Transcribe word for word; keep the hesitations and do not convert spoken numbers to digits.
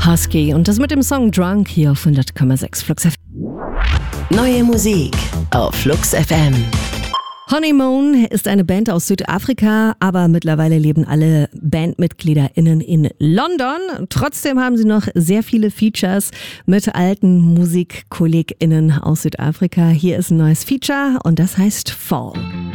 Husky und das mit dem Song Drunk hier auf hundert Komma sechs Flux F M. Neue Musik auf Flux F M. Honeymoon ist eine Band aus Südafrika, aber mittlerweile leben alle BandmitgliederInnen in London. Trotzdem haben sie noch sehr viele Features mit alten MusikkollegInnen aus Südafrika. Hier ist ein neues Feature und das heißt Fall.